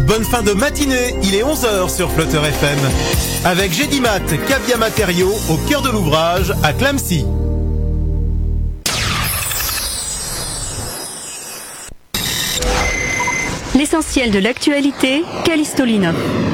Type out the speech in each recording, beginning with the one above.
bonne fin de matinée, il est 11h sur Flutter FM. Avec Gédimat, Cavia Matériaux, au cœur de l'ouvrage, à Clamecy. L'essentiel de l'actualité, Callisto Lino.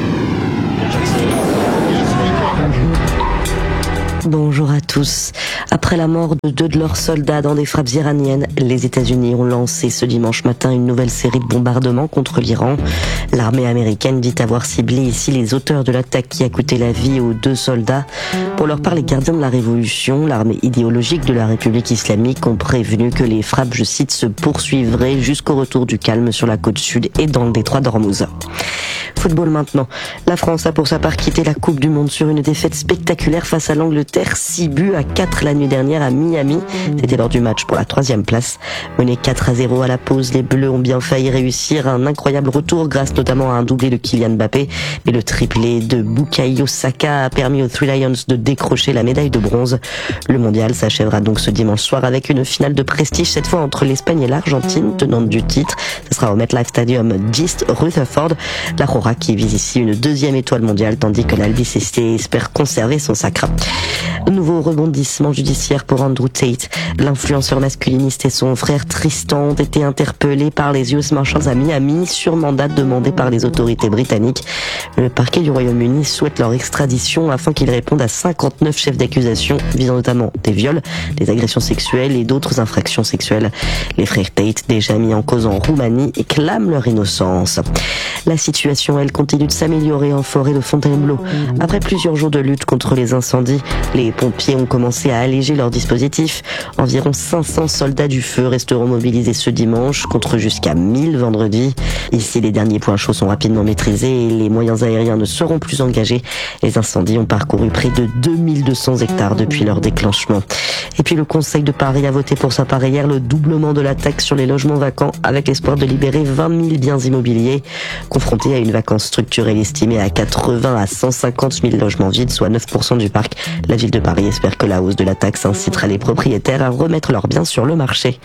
Bonjour à tous. Après la mort de 2 de leurs soldats dans des frappes iraniennes, les États-Unis ont lancé ce dimanche matin une nouvelle série de bombardements contre l'Iran. L'armée américaine dit avoir ciblé ici les auteurs de l'attaque qui a coûté la vie aux 2 soldats. Pour leur part, les gardiens de la révolution, l'armée idéologique de la République islamique, ont prévenu que les frappes, je cite, se poursuivraient jusqu'au retour du calme sur la côte sud et dans le détroit d'Ormuz. Football maintenant. La France a pour sa part quitté la Coupe du Monde sur une défaite spectaculaire face à l'Angleterre, 6-4 la nuit dernière à Miami. C'était lors du match pour la 3e place. Menés 4-0 à la pause, les Bleus ont bien failli réussir un incroyable retour grâce notamment à un doublé de Kylian Mbappé. Mais le triplé de Bukayo Saka a permis aux Three Lions de décrocher la médaille de bronze. Le mondial s'achèvera donc ce dimanche soir avec une finale de prestige, cette fois entre l'Espagne et l'Argentine, tenante du titre. Ce sera au MetLife Stadium d'East Rutherford. La Rora qui vise ici une 2e étoile mondiale, tandis que l'Albiceleste espère conserver son sacre. Nouveau rebondissement judiciaire pour Andrew Tate. L'influenceur masculiniste et son frère Tristan ont été interpellés par les US Marshals à Miami sur mandat demandé par les autorités britanniques. Le parquet du Royaume-Uni souhaite leur extradition afin qu'ils répondent à 59 chefs d'accusation visant notamment des viols, des agressions sexuelles et d'autres infractions sexuelles. Les frères Tate, déjà mis en cause en Roumanie, clament leur innocence. La situation, elle, continue de s'améliorer en forêt de Fontainebleau. Après plusieurs jours de lutte contre les incendies, les pompiers ont commencé à alléger leur dispositif. Environ 500 soldats du feu resteront mobilisés ce dimanche, contre jusqu'à 1000 vendredi. Ici, les derniers points chauds sont rapidement maîtrisés et les moyens aériens ne seront plus engagés. Les incendies ont parcouru près de 2200 hectares depuis leur déclenchement. Et puis le Conseil de Paris a voté pour sa part hier le doublement de la taxe sur les logements vacants avec l'espoir de libérer 20 000 biens immobiliers. Confrontés à une vacance structurelle estimée à 80 à 150 000 logements vides, soit 9% du parc, la ville de Paris espère que la hausse de la taxe incitera les propriétaires à remettre leurs biens sur le marché.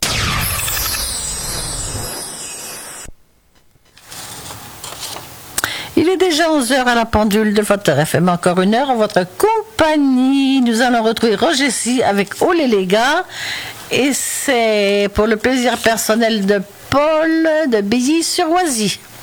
Il est déjà 11h à la pendule de Flutter FM, encore une heure en votre compagnie. Nous allons retrouver Roger C avec Olé les gars. Et c'est pour le plaisir personnel de Paul de Billy-sur-Oisy.